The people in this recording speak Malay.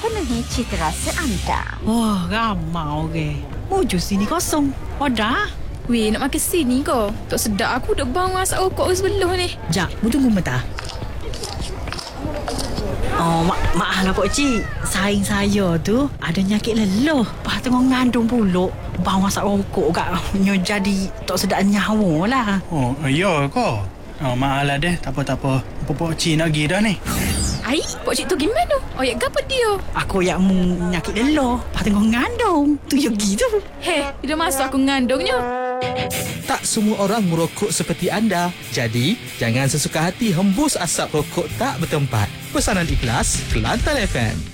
penuhi cita rasa anda. Wah, ramai orang. Muju sini kosong. Dah. Weh, nak makan sini kau. Tak sedap aku duk bang masak rokok sebelah ni. Jap, mu tunggu mentah. Oh, maaf lah Pak Cik. Saing saya tu ada nyakit leluh. Lepas tengah ngandung puluk. Bang masak rokok kat. Jadi tak sedap nyawa lah. Oh, ya ke? Oh, maaf lah deh. Tak apa. Pak Cik nak pergi dah ni. Ai, Pak Cik tu gimana? Oyak gapa dia? Aku yang mu nyakit leluh. Lepas tengah ngandung. Tu ya gitu. Heh, dia masuk aku ngandungnya. Tak semua orang merokok seperti anda. Jadi, jangan sesuka hati hembus asap rokok tak bertempat. Pesanan ikhlas, Kelantan FM.